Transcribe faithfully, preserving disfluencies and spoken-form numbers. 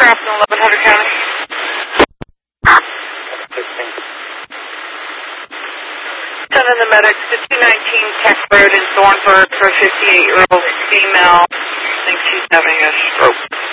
Crafton, eleven hundred County. Sending the medics to two nineteen Tech Road in Thornburg for a fifty-eight-year-old female. I think she's having a stroke.